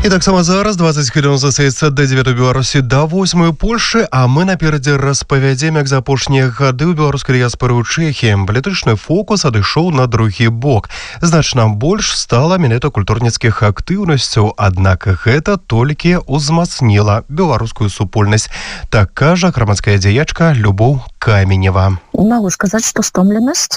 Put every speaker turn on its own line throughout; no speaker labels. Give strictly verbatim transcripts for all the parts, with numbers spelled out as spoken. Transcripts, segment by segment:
І таксама зараз двадцать хвілін застаецца да дзевятай Беларусі да восьмай Польшы, а мы наперадзе распавядзем, як за апошнія гады ў беларускай дыяспоры ў Чэхіі палітычны фокус адышоў на другі бок. Значна больш стала менавіта культурніцкіх актыўнасцяў, аднак гэта толькі ўзмацніла беларускую супольнасць. Так кажа грамадская дзеячка Любоў Каменева.
Могу сказаць, што стомленасць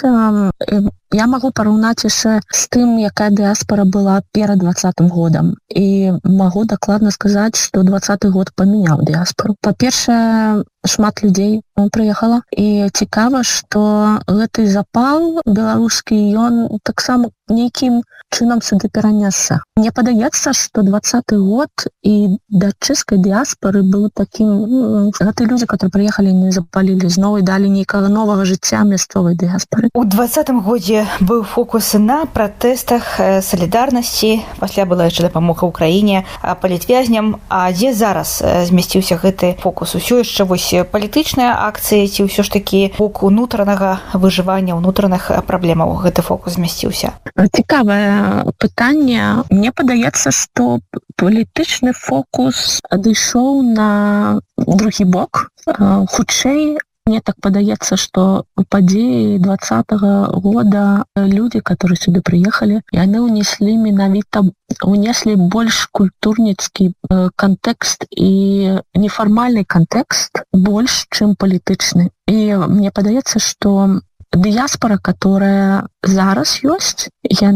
я магу параўнаць яшчэ з тым, якая дыяспора была перад двадцатым годам. І магу дакладна сказаць, што двадцаты год памяняў дыяспору. Па-першае, шмат людзей прыехала. І цікава, што гэты запал беларускі, ён таксама нейкім чынам сюды перанесся. Мне падаецца, што двадцаты год і да чэшскай дыяспоры быў такім... Гэты людзі, которые прыехалі, не запалілі зноў і далі нейкага новага жыцця мясцовай дыяспоры.
У двадцатым годзе быў фокус на пратэстах салідарнасці, пасля была яшчэ дапамога ўкраіне палітвязням. А дзе зараз змясціўся гэты фокус? Усё яшчэ вось палітычныя акцыі ці ўсё ж такі бок унутранага выжывання, унутраных праблемаў гэты фокус змясціўся?
Цікавае пытанне. Мне падаецца, што палітычны фокус адышоў на другі бок. Хутчэй, мне так падаецца, што падзеі двадцатага года людзі, которые сюды прыехалі, яны ўнеслі менавіта унеслі больш культурніцкі кантэкст і нефармальны кантэкст больш, чым палітычны. І мне падаецца, што дыяспора, которая зараз ёсць,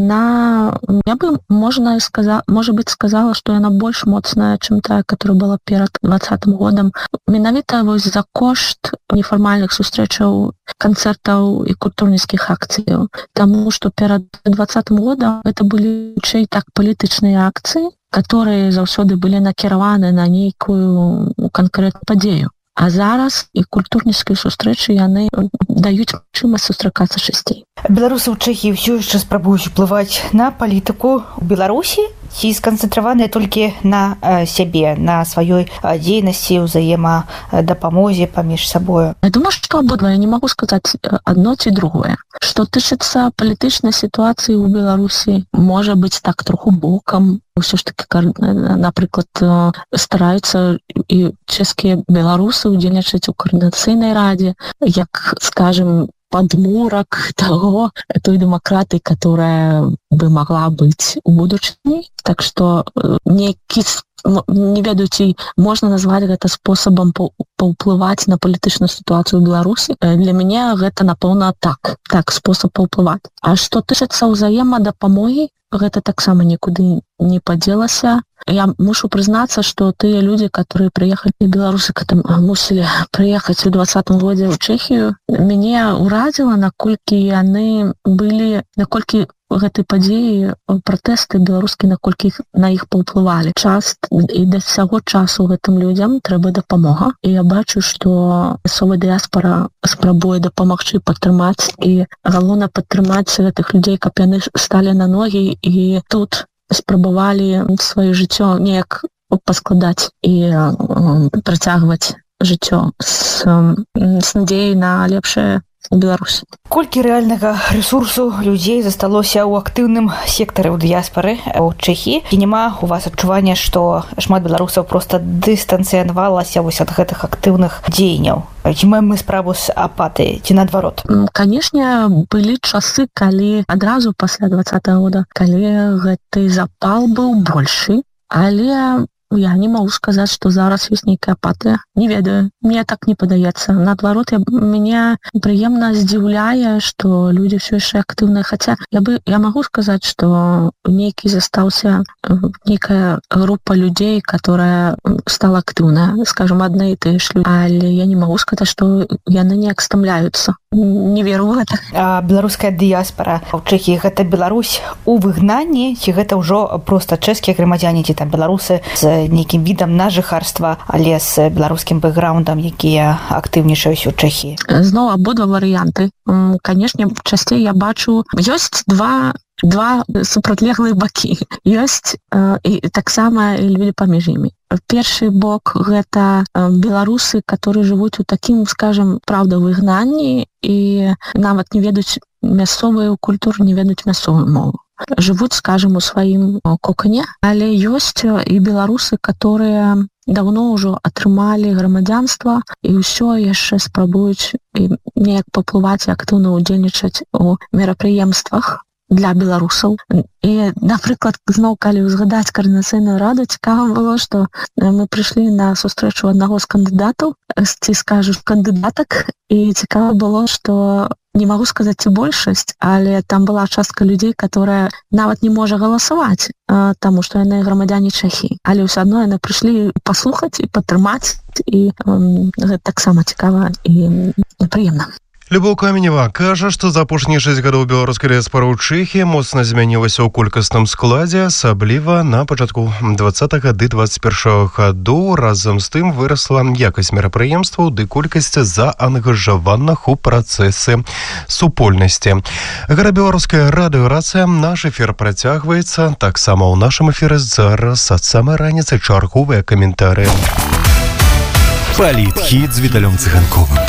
яна, я бы, можна сказа, можа быць, сказала, што яна больш моцная, чым тая, которая была перад двадцатым годам. Менавіта вось за кошт нефармальных сустрэчаў, канцэртаў і культурніцкіх акцыяў. Таму што перад двадцатым годам это былі хутчэй так палітычныя акцыі, которые заўсёды былі накіраваны на нейкую канкрэтную падзею. А зараз і культурніцкія сустрэчы яны даюць магчымасць сустракацца часцей.
Беларусы ў Чэхіі ўсё яшчэ спрабуюць уплываць на палітыку ў Беларусі ці сканцэнтраваныя толькі на сябе, на сваёй дзейнасці, ўзаемадапамозе паміж сабою?
Я думаю, што абодва. Я не магу сказаць адно ці другое. Што тычыцца палітычнай сітуацыі ў Беларусі, можа быць так троху бокам. Усё ж таки, напрыклад, стараюцца і чэшскія беларусы ўдзельнічаць у коордынацыйнай радзе, як, скажем, падмурак того, той дэмакратыі, которая бы могла быць у будучыні. Так што нейкі, не ведаю, ці можна назваць гэта спосабам паўплываць на палітычную сітуацыю ў Беларусі. Для мяне гэта, напэўна, так. Так, спосаб паўплываць. А што тычыцца ўзаемадапамогі, гэта таксама нікуды не падзелася. Я мушу прызнацца, што тыя людзі, которые прыехалі беларусы, которые мусілі прыехаць у двадцатым годзе ў Чэхію, мяне ўразіла, наколькі яны былі, наколькі гэтай падзеі пратэсты беларускія, наколькі на іх паўплывалі. Час і да сяго часу гэтым людзям трэба дапамога. І я бачу, што мясцовая дыяспора спрабуе дапамагчы, падтрымаць, і галоўна падтрымаць гэтых людзей, каб яны сталі на ногі і тут спрабавалі сваё жыццё неяк паскладаць і працягваць жыццё з, з надзеяй на лепшае у Беларусі.
Колькі рэальнага рэсурсу людзей засталося ў актыўным сектары ў дыяспары ў Чэхіі? І няма у вас адчування, што шмат беларусаў проста дыстанцыявалася вось ад гэтых актыўных дзеянняў? Ці маем мы справу з апатыяй, ці наадварот?
Канешне, былі часы, калі адразу пасля двадцатага года, калі гэты запал быў большы, але я не могу сказаць, што зараз ёсць нейкая апатыя. Не ведаю, мне так не падаецца. Наадварот, я, мяне прыемна здзіўляе, што людзі ўсё яшчэ актыўныя. Хаця я бы я магу сказаць, што нейкі застаўся нейкая група людзей, которая стала актыўная, скажем, адны і тыя ж людзі. Але я не магу сказаць, што яны неяк стамляюцца. Не веру ў гэта.
А беларуская дыяспара ў Чэхіі гэта Беларусь у выгнанні, ці гэта ўжо проста чэшскія грамадзяне, ці там беларусы з нейкім відам на жыхарства, але з беларускім бэкграундам, якія актыўнічаюць у Чэхіі?
Зноў абодва варыянты. Канешне, часцей я бачу, ёсць два два супрацьлеглыя бакі. Ёсць э, і таксама людзі паміж імі. Першы бок гэта беларусы, которые жывуць у такім, скажем, праўда, выгнанні і нават не ведаюць мясцовую культуру, не ведаюць мясцовую мову. живут, скажем, у сваім кокане, але ёсць і беларусы, которые давно ўжо атрымалі грамадзянства і ўсё яшчэ спрабуюць неяк паплываць і актыўна ўдзельнічаць у мерапрыемствах для беларусаў. І, напрыклад, зноў, калі узгадаць каардынацыйную раду, цікава было, што мы прыйшлі на сустрэчу аднаго з кандыдатаў, ці, скажу, кандыдатак, і цікава было, што не магу сказаць, ці большасць, але там была частка людзей, которая нават не можа галасаваць, таму што яны грамадзяне Чэхіі. Але ўсё адно яны прыйшлі паслухаць і падтрымаць, і гэта таксама цікава і прыемна.
Любоў Каменева кажа, што за апошнія шэсць гадоў беларуская дыяспора ў Чэхіі моцна змянілася ў колькасным складзе, асабліва на пачатку двадцатага ды двадцать першага гадоў. Разам з тым вырасла якасць мерапрыемстваў ды колькасць заангажаваных у працэсы супольнасці. Гэта беларуская радыёрацыя. Наш эфір працягваецца. Таксама ў нашым эфіры зараз ад самай раніцы чарговыя каментары.
Палітхіт з Віталём Цыганковым.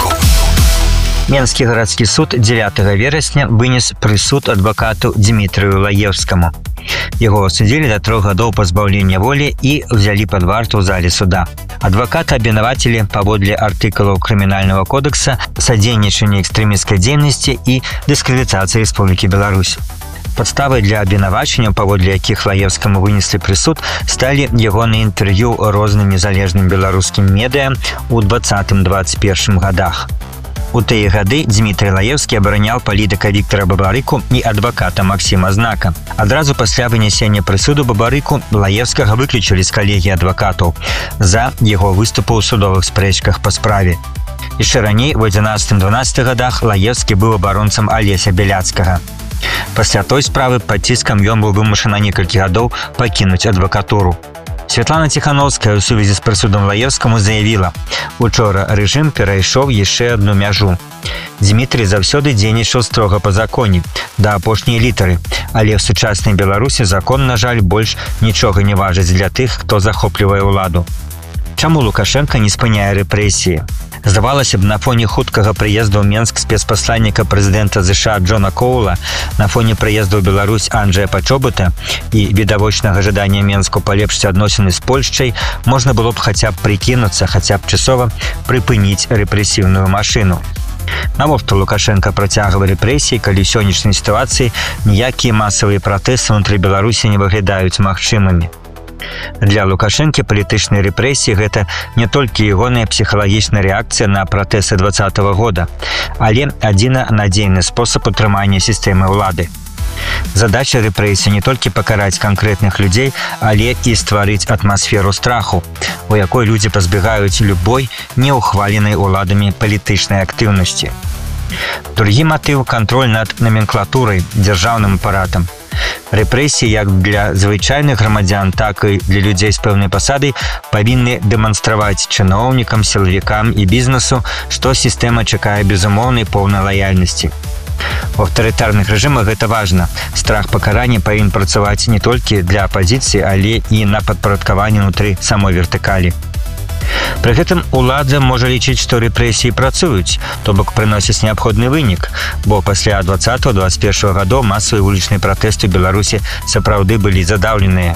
Менскі гарадскі суд дзевятага верасня вынес прысуд адвакату Дмітрыю Лаевскаму. Яго асудзілі да трох гадоў пазбаўлення волі і ўзялі пад варту ў зале суда. Адваката абвінавацілі паводле артыкулаў крымінальнага кодекса садзейнічання экстрэмісцкай дзейнасці і дыскрэдытацыі Рэспублікі Беларусь. Падставай для абвінавачанняў, паводле якіх Лаевскаму вынеслі прысуд, сталі ягоныя інтэрв'ю розным незалежным беларускім медыа ў двадцатым двадцать першым гадах. У тыя гады Дмітрый Лаевскі абараняў палітыка Віктара Бабарыку і адваката Максіма Знака. Адразу пасля вынясення прысуду Бабарыку Лаевскага выключылі з калегіі адвакатаў за яго выступы ў судовых спрэчках па справе. Яшчэ раней, у адзінаццатым дванаццатым гадах, Лаевскі быў абаронцам Алеся Бяляцкага. Пасля той справы пад ціскам ён быў вымушаны на некалькі гадоў пакінуць адвакатуру. Святлана Ціхановская ў сувязі з прысудам Лаевскаму заявіла: «Учора рэжым перайшоў яшчэ адну мяжу. Дмітрый заўсёды дзейнічаў строга па законе, да апошняй літары, але ў сучаснай Беларусі закон, на жаль, больш нічога не важыць для тых, хто захоплівае ўладу». Чаму Лукашенко не спыняе рэпрэсіі? Здавалася б, на фоне хуткага прыезду ў Менск спецпасланніка прэзідэнта ЗША Джона Коула, на фоне прыезду ў Беларусь Анджэя Пачобута і відавочнага жадання Менску палепшыць адносіны з Польшчай, можна было б хаця б прыкінуцца, хаця б часова прыпыніць рэпрэсіўную машыну. Навошта Лукашенко працягвае рэпрэсіі, калі ў сённяшняй сітуацыі ніякія масавыя пратэсты ўнутры Беларусі не выглядаюць магчымымі. Для Лукашэнкі палітычныя рэпрэсіі – гэта не толькі ягоная псіхалагічная рэакцыя на пратэсты двадцатага года, але адзіна надзейны спосаб утрымання сістэмы ўлады. Задача рэпрэсій не толькі пакараць канкрэтных людзей, але і стварыць атмасферу страху, у якой людзі пазбегаюць любой неўхваленай уладамі палітычнай актыўнасці. Другі матыў – кантроль над наменклатурай, дзяржаўным апаратам. Рэпрэсіі як для звычайных грамадзян, так і для людзей з пэўнай пасадай павінны дэманстраваць чыноўнікам, сілавікам і бізнесу, што сістэма чакае безумоўнай поўнай лаяльнасці. У аўтарытарных рэжымах гэта важна. Страх пакарання павінен працаваць не толькі для апазіцыі, але і на падпарадкаванне ўнутры самой вертыкалі. Пры гэтым улада можа лічыць, што рэпрэсіі працуюць, то бок прыносяць неабходны вынік, бо пасля двадцатага двадцать першага гадоў масавыя вулічныя пратэсты ў Беларусі сапраўды былі задаўленыя.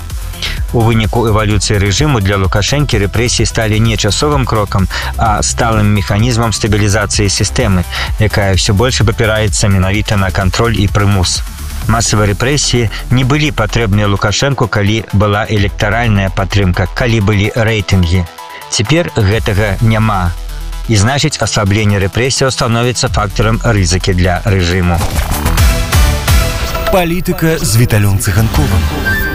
У выніку эвалюцыі рэжыму для Лукашэнкі рэпрэсіі сталі не часовым крокам, а сталым механізмам стабілізацыі сістэмы, якая ўсё больш абапіраецца менавіта на кантроль і прымус. Масавыя рэпрэсіі не былі патрэбныя Лукашэнку, калі была электаральная падтрымка, калі былі рэйтынгі. Цяпер гэтага няма. І значыць, аслабленне рэпрэсіяў становіцца фактарам рызыкі для рэжыму.
Палітыка з Віталём Цыганковым.